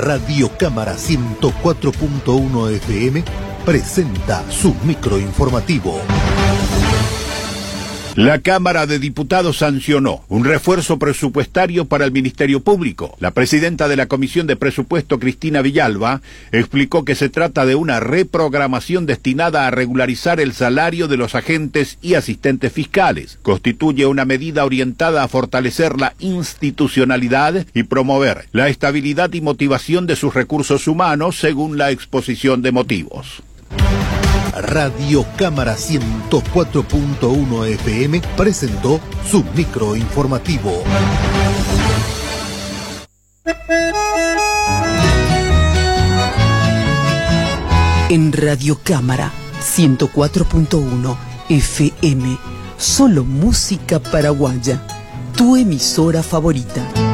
Radio Cámara 104.1 FM presenta su microinformativo. La Cámara de Diputados sancionó un refuerzo presupuestario para el Ministerio Público. La presidenta de la Comisión de Presupuesto, Cristina Villalba, explicó que se trata de una reprogramación destinada a regularizar el salario de los agentes y asistentes fiscales. Constituye una medida orientada a fortalecer la institucionalidad y promover la estabilidad y motivación de sus recursos humanos, según la exposición de motivos. Radio Cámara 104.1 FM presentó su microinformativo. En Radio Cámara 104.1 FM, solo música paraguaya, tu emisora favorita.